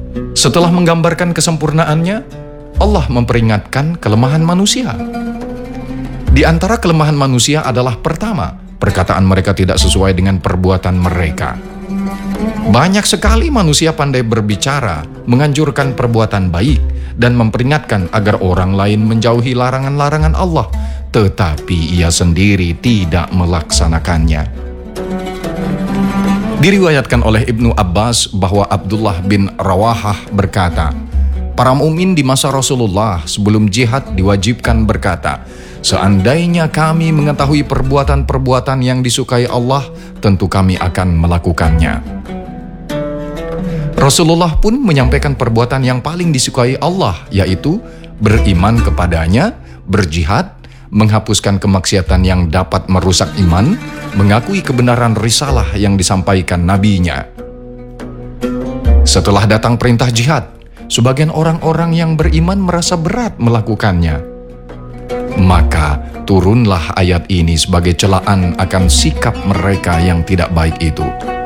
Setelah menggambarkan kesempurnaannya, Allah memperingatkan kelemahan manusia. Di antara kelemahan manusia adalah pertama, perkataan mereka tidak sesuai dengan perbuatan mereka. Banyak sekali manusia pandai berbicara, menganjurkan perbuatan baik, dan memperingatkan agar orang lain menjauhi larangan-larangan Allah, tetapi ia sendiri tidak melaksanakannya. Diriwayatkan oleh Ibnu Abbas bahwa Abdullah bin Rawahah berkata, para mukmin di masa Rasulullah sebelum jihad diwajibkan berkata, seandainya kami mengetahui perbuatan-perbuatan yang disukai Allah, tentu kami akan melakukannya. Rasulullah pun menyampaikan perbuatan yang paling disukai Allah, yaitu beriman kepadanya, berjihad, menghapuskan kemaksiatan yang dapat merusak iman, mengakui kebenaran risalah yang disampaikan nabinya. Setelah datang perintah jihad, sebagian orang-orang yang beriman merasa berat melakukannya. Maka turunlah ayat ini sebagai celaan akan sikap mereka yang tidak baik itu.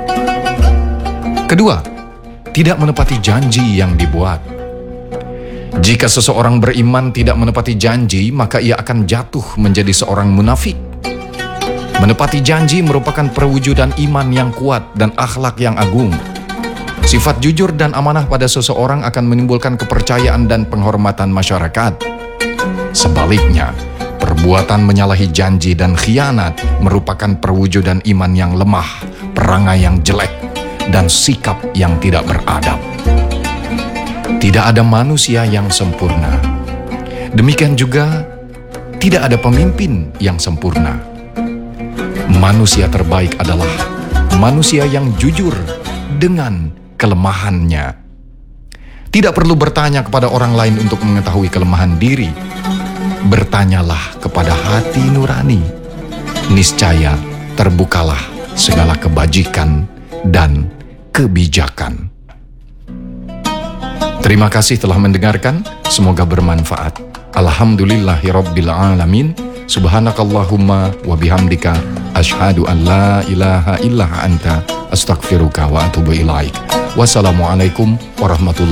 Kedua, tidak menepati janji yang dibuat. Jika seseorang beriman tidak menepati janji, maka ia akan jatuh menjadi seorang munafik. Menepati janji merupakan perwujudan iman yang kuat dan akhlak yang agung. Sifat jujur dan amanah pada seseorang akan menimbulkan kepercayaan dan penghormatan masyarakat. Sebaliknya, perbuatan menyalahi janji dan khianat merupakan perwujudan iman yang lemah, perangai yang jelek, dan sikap yang tidak beradab. Tidak ada manusia yang sempurna. Demikian juga tidak ada pemimpin yang sempurna. Manusia terbaik adalah manusia yang jujur dengan kelemahannya. Tidak perlu bertanya kepada orang lain untuk mengetahui kelemahan diri. Bertanyalah kepada hati nurani. Niscaya terbukalah segala kebajikan dan kebijakan. Terima kasih telah mendengarkan, semoga bermanfaat. Alhamdulillahirabbil alamin. Subhanakallahumma wa bihamdika asyhadu an la ilaha illa anta astaghfiruka wa atubu ilaik. Wassalamualaikum warahmatullahi